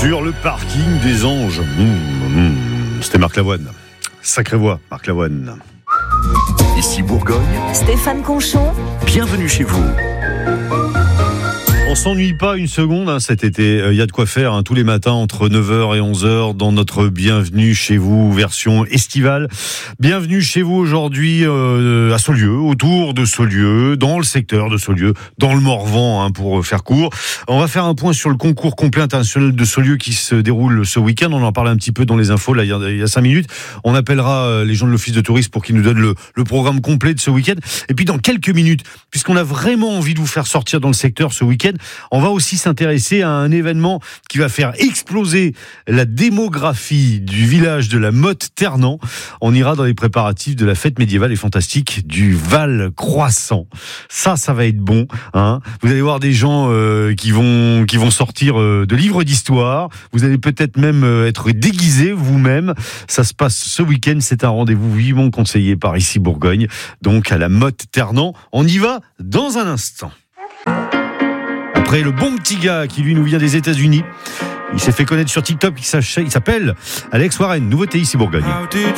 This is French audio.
Sur le parking des Anges. C'était Marc Lavoine. Sacrée voix, Marc Lavoine. Ici Bourgogne, Stéphane Conchon. bienvenue chez vous. On s'ennuie pas une seconde cet été. Il y a de quoi faire tous les matins entre 9h et 11h dans notre Bienvenue chez vous version estivale. Bienvenue chez vous aujourd'hui à Saulieu, autour de Saulieu, dans le secteur de Saulieu, dans le Morvan pour faire court. On va faire un point sur le concours complet international de Saulieu qui se déroule ce week-end. On en parlait un petit peu dans les infos là, il y a 5 minutes. On appellera les gens de l'office de tourisme pour qu'ils nous donnent le programme complet de ce week-end. Et puis dans quelques minutes, puisqu'on a vraiment envie de vous faire sortir dans le secteur ce week-end, on va aussi s'intéresser à un événement qui va faire exploser la démographie du village de la Motte-Ternant. On ira dans les préparatifs de la fête médiévale et fantastique du Val Croissant. Ça va être bon. Vous allez voir des gens qui vont sortir de livres d'histoire. Vous allez peut-être même être déguisés vous-même. Ça se passe ce week-end. C'est un rendez-vous vivement conseillé par Ici Bourgogne. Donc à la Motte-Ternant. On y va dans un instant. Après le bon petit gars qui lui nous vient des États-Unis, il s'est fait connaître sur TikTok, il s'appelle Alex Warren, nouveauté Ici Bourgogne.